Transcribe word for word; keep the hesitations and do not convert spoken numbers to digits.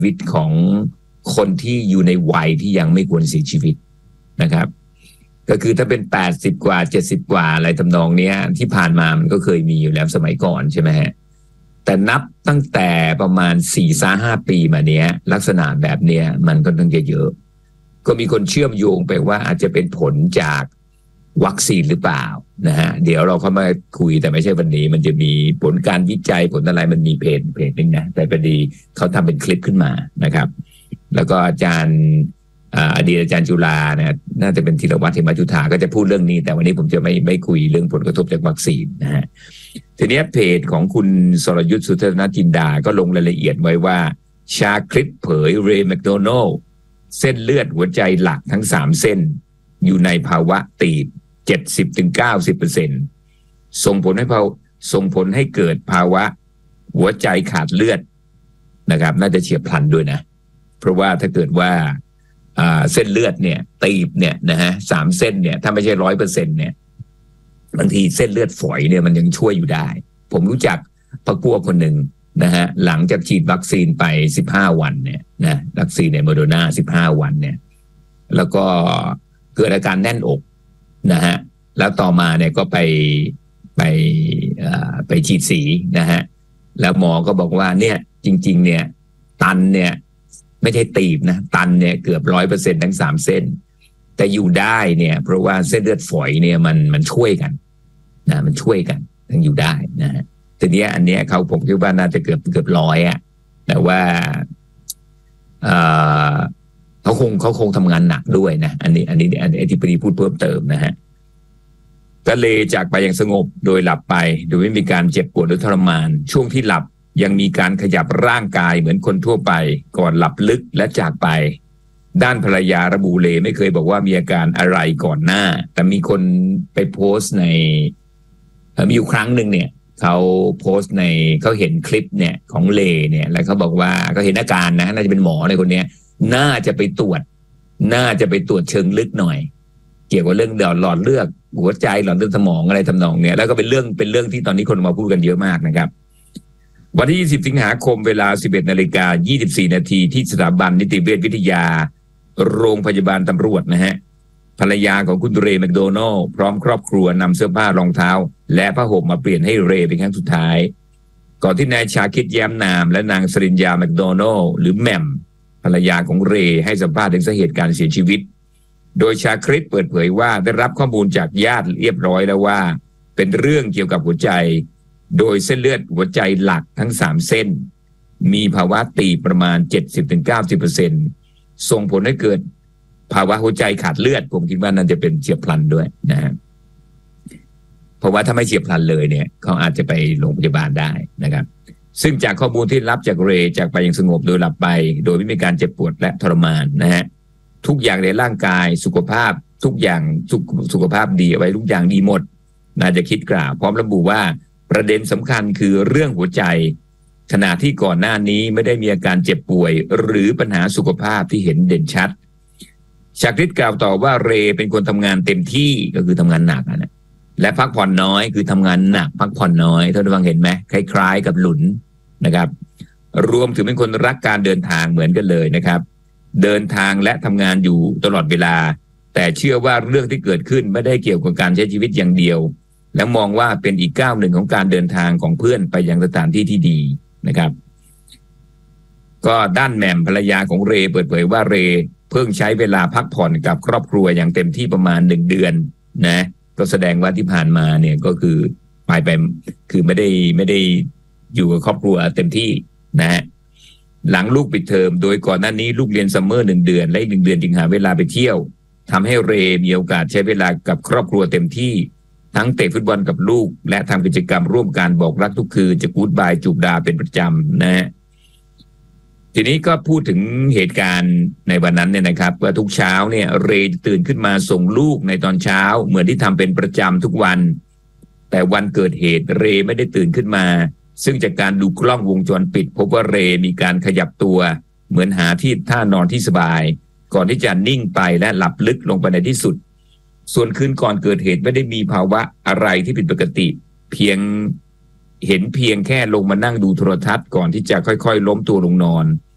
วิตของคนที่อยู่ในวัยที่ยังไม่ควรเสียชีวิตนะครับก็คือถ้าเป็นแปดสิบกว่าเจ็ดสิบกว่าอะไรทำนองเนี้ยที่ผ่านมามันก็เคยมีอยู่แล้วสมัยก่อนใช่ไหมฮะแต่นับตั้งแต่ประมาณ สี่ถึงห้า ปีมาเนี้ยลักษณะแบบเนี้ยมันก็ต้องเยอะก็มีคนเชื่อมโยงไปว่าอาจจะเป็นผลจากวัคซีนหรือเปล่านะฮะเดี๋ยวเราเข้ามาคุยแต่ไม่ใช่วันนี้มันจะมีผลการวิจัยผลอะไรมันมีเพจเพจนึงนะแต่พอดีเขาทำเป็นคลิปขึ้นมานะครับแล้วก็อาจารย์อดีตอาจารย์จุฬาเนี่ยน่าจะเป็นธีรวัฒน์ เหมจุฑาก็จะพูดเรื่องนี้แต่วันนี้ผมจะไม่ไม่คุยเรื่องผลกระทบจากวัคซีนนะฮะทีนี้เพจของคุณสรยุทธสุทัศนจินดาก็ลงรายละเอียดไว้ว่าชาคริสเผยเรย์แมคโดนัลด์เส้นเลือดหัวใจหลักทั้งสามเส้นอยู่ในภาวะตีบ เจ็ดสิบถึงเก้าสิบเปอร์เซ็นต์ ส่งผลให้เผาส่งผลให้เกิดภาวะหัวใจขาดเลือดนะครับน่าจะเฉียบพลันด้วยนะเพราะว่าถ้าเกิดว่าเส้นเลือดเนี่ยตีบเนี่ยนะฮะสามเส้นเนี่ยถ้าไม่ใช่ร้อยเปอร์เซ็นต์เนี่ยบางทีเส้นเลือดฝอยเนี่ยมันยังช่วยอยู่ได้ผมรู้จักพักพวกคนหนึ่งนะฮะหลังจากฉีดวัคซีนไปสิบห้าวันเนี่ยนะวัคซีนในโมเดอร์นาสิบห้าวันเนี่ยแล้วก็เกิดอาการแน่นอกนะฮะแล้วต่อมาเนี่ยก็ไปไปไปฉีดสีนะฮะแล้วหมอก็บอกว่าเนี่ยจริงๆเนี่ยตันเนี่ยไม่ใช่ตีบนะตันเนี่ยเกือบร้อยเปอร์เซ็นต์ทั้งสามเส้นแต่อยู่ได้เนี่ยเพราะว่าเส้นเลือดฝอยเนี่ยมันมันช่วยกันนะมันช่วยกันทั้งอยู่ได้นะฮะทีนี้อันเนี้ยเขาผมคิดว่าน่าจะเกือบเกือบร้อยอ่ะแต่ว่าเอ่อเขาคงเขาคงทำงานหนักด้วยนะอันนี้อันนี้อันนี้ที่ปรีพูดเพิ่มเติมนะฮะก็เลยจากไปอย่างสงบโดยหลับไปโดยไม่มีการเจ็บปวดหรือทรมานช่วงที่หลับยังมีการขยับร่างกายเหมือนคนทั่วไปก่อนหลับลึกและจากไปด้านภรรยาระบุเลไม่เคยบอกว่ามีอาการอะไรก่อนหน้าแต่มีคนไปโพสต์ในมีอยู่ครั้งหนึ่งเนี่ยเขาโพสต์ในเขาเห็นคลิปเนี่ยของเลเนี่ยแล้วเขาบอกว่าเขาเห็นอาการนะน่าจะเป็นหมอในคนเนี้ยน่าจะไปตรวจน่าจะไปตรวจเชิงลึกหน่อยเกี่ยวกับเรื่องเดาหลอดเลือดหัวใจหลอดเลือดสมองอะไรทำนองเนี่ยแล้วก็เป็นเรื่องเป็นเรื่องที่ตอนนี้คนมาพูดกันเยอะมากนะครับวันที่ยี่สิบสิงหาคมเวลา สิบเอ็ดนาฬิกายี่สิบสี่นาทีที่สถาบันนิติเวชวิทยาโรงพยาบาลตำรวจนะฮะภรรยาของคุณเรย์แมคโดนัลด์พร้อมครอบครัวนำเสื้อผ้ารองเท้าและผ้าห่มมาเปลี่ยนให้เรย์เป็นครั้งสุดท้ายก่อนที่นายชาคิดแย้มนามและนางสริญญาแมคโดนัลด์หรือแหม่มภรรยาของเรย์ให้สัมภาษณ์ถึงสาเหตุการเสียชีวิตโดยชาคริสเปิดเผยว่าได้รับข้อมูลจากญาติเรียบร้อยแล้วว่าเป็นเรื่องเกี่ยวกับหัวใจโดยเส้นเลือดหัวใจหลักทั้งสามเส้นมีภาวะตีบประมาณ เจ็ดสิบถึงเก้าสิบเปอร์เซ็นต์ ส่งผลให้เกิดภาวะหัวใจขาดเลือดผมคิดว่านั่นจะเป็นเฉียบพลันด้วยนะฮะเพราะว่าถ้าไม่เฉียบพลันเลยเนี่ยเขาอาจจะไปโรงพยาบาลได้นะครับซึ่งจากข้อมูลที่รับจากเรย์จากไปอย่างสงบโดยหลับไปโดยไม่มีการเจ็บปวดและทรมานนะฮะทุกอย่างในร่างกายสุขภาพทุกอย่างสุขสุขภาพดีไว้ทุกอย่างดีหมดน่าจะคิดกล่าวพร้อมระบุว่าประเด็นสำคัญคือเรื่องหัวใจขณะที่ก่อนหน้านี้ไม่ได้มีอาการเจ็บป่วยหรือปัญหาสุขภาพที่เห็นเด่นชัดชาคริสกล่าวต่อว่าเรย์เป็นคนทำงานเต็มที่ก็คือทำงานหนักนะและพักผ่อนน้อยคือทำงานหนักพักผ่อนน้อยท่านผู้ฟังเห็นไหมคล้ายๆกับหลุนนะครับรวมถึงเป็นคนรักการเดินทางเหมือนกันเลยนะครับเดินทางและทำงานอยู่ตลอดเวลาแต่เชื่อว่าเรื่องที่เกิดขึ้นไม่ได้เกี่ยวกับการใช้ชีวิตอย่างเดียวและมองว่าเป็นอีกก้าวหนึ่งของการเดินทางของเพื่อนไปยังสถานที่ที่ดีนะครับก็ด้านแหม่มภรรยาของเรย์เปิดเผยว่าเรย์เพิ่งใช้เวลาพักผ่อนกับครอบครัวอย่างเต็มที่ประมาณหนึ่งเดือนนะก็แสดงว่าที่ผ่านมาเนี่ยก็คือไปไปคือไม่ได้ไม่ได้อยู่กับครอบครัวเต็มที่นะฮะหลังลูกปิดเทอมโดยก่อนหน้านี้ลูกเรียนซัมเมอร์หนึ่งเดือนและอีกหนึ่งเดือนจึงหาเวลาไปเที่ยวทำให้เรย์มีโอกาสใช้เวลากับครอบครัวเต็มที่ทั้งเตะฟุตบอลกับลูกและทำกิจกรรมร่วมกันบอกรักทุกคืนจะกู๊ดบายจูบดาเป็นประจำนะฮะทีนี้ก็พูดถึงเหตุการณ์ในวันนั้นเนี่ยนะครับว่าทุกเช้าเนี่ยเรย์ตื่นขึ้นมาส่งลูกในตอนเช้าเหมือนที่ทำเป็นประจำทุกวันแต่วันเกิดเหตุเรย์ไม่ได้ตื่นขึ้นมาซึ่งจากการดูกล้องวงจรปิดพบว่าเรย์มีการขยับตัวเหมือนหาที่ท่านอนที่สบายก่อนที่จะนิ่งไปและหลับลึกลงไปในที่สุดส่วนคืนก่อนเกิดเหตุไม่ได้มีภาวะอะไรที่ผิดปกติเพียงเห็นเพียงแค่ลงมานั่งดูโทรทัศน์ก่อนที่จะค่อยๆล้มตัวลงนอน